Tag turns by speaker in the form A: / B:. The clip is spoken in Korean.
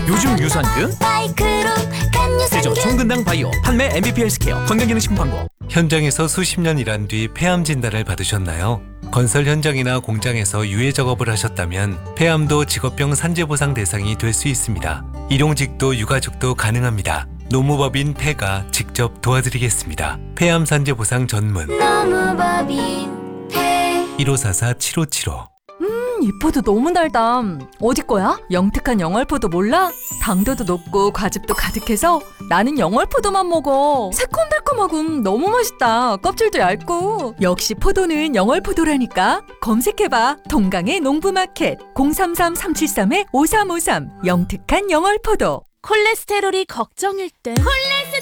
A: 요즘 유산균 제조 송근당 바이오 판매 MVP 헬스케어 건강기능식품 광고.
B: 현장에서 수십 년 일한 뒤 폐암 진단을 받으셨나요? 건설 현장이나 공장에서 유해 작업을 하셨다면 폐암도 직업병 산재보상 대상이 될 수 있습니다. 일용직도 유가족도 가능합니다. 노무법인 폐가 직접 도와드리겠습니다. 폐암 산재보상 전문
C: 노무법인 폐
B: 1544-7575.
D: 이 포도 너무 달다. 어디 거야? 영특한 영월포도 몰라? 당도도 높고 과즙도 가득해서 나는 영월포도만 먹어. 새콤달콤하고 너무 맛있다. 껍질도 얇고. 역시 포도는 영월포도라니까. 검색해봐. 동강의 농부마켓 033-373-5353 영특한 영월포도.
C: 콜레스테롤이 걱정일 땐